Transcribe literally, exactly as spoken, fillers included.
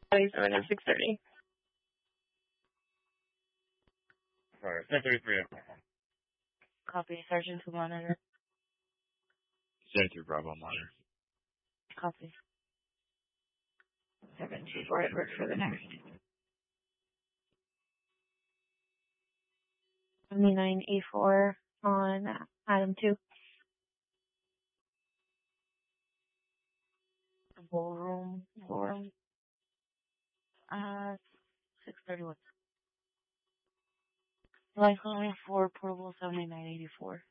twenty-seven at six thirty. Alright, ten thirty-three. Copy, Sergeant to monitor. Center Bravo monitor. Copy. seven two four Edward for the next. seventy-nine A four on Adam two. Ballroom, ballroom. Uh, six thirty-one. Line calling for portable seventy-nine eighty-four.